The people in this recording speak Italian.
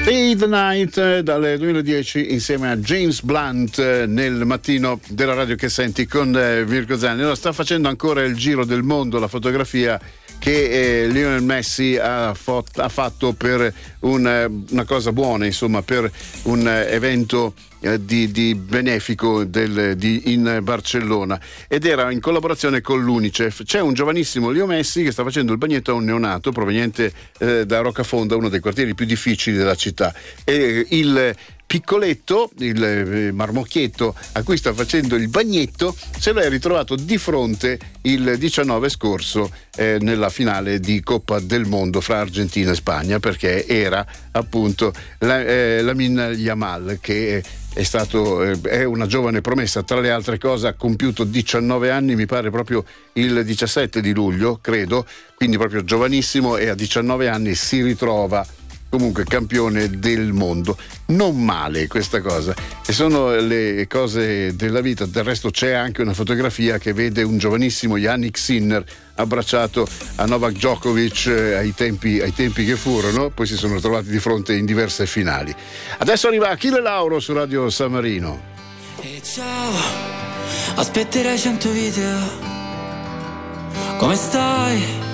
Stay the Night dal 2010 insieme a James Blunt nel mattino della radio che senti con Mirko Zanni. Allora, sta facendo ancora il giro del mondo la fotografia che Lionel Messi ha fatto per una cosa buona, insomma, per un evento di benefico in Barcellona, ed era in collaborazione con l'Unicef. C'è un giovanissimo Leo Messi che sta facendo il bagnetto a un neonato proveniente da Rocafonda, uno dei quartieri più difficili della città, e il piccoletto, il marmocchietto a cui sta facendo il bagnetto, se l'è ritrovato di fronte il 19 scorso nella finale di Coppa del Mondo fra Argentina e Spagna, perché era appunto Lamine Yamal, che è una giovane promessa. Tra le altre cose ha compiuto 19 anni, mi pare proprio il 17 di luglio, credo, quindi proprio giovanissimo, e a 19 anni si ritrova comunque campione del mondo. Non male questa cosa, e sono le cose della vita. Del resto c'è anche una fotografia che vede un giovanissimo Yannick Sinner abbracciato a Novak Djokovic ai tempi che furono, poi si sono trovati di fronte in diverse finali. Adesso arriva Achille Lauro su Radio San Marino. E ciao, aspetterai 100 video. Come stai?